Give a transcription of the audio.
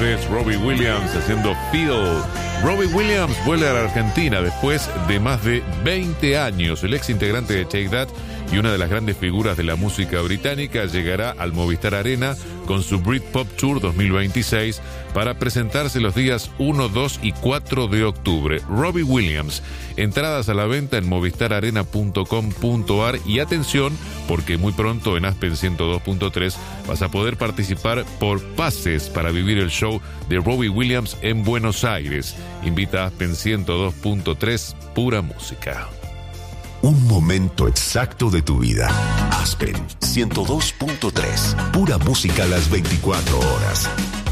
2023, Robbie Williams haciendo Feel. Robbie Williams vuelve a la Argentina después de más de 20 años. El ex integrante de Take That y una de las grandes figuras de la música británica llegará al Movistar Arena con su Britpop Tour 2026 para presentarse los días 1, 2 y 4 de octubre. Robbie Williams, entradas a la venta en movistararena.com.ar y atención, porque muy pronto en Aspen 102.3 vas a poder participar por pases para vivir el show de Robbie Williams en Buenos Aires. Invita a Aspen 102.3, pura música. Un momento exacto de tu vida. Aspen 102.3, pura música a las 24 horas.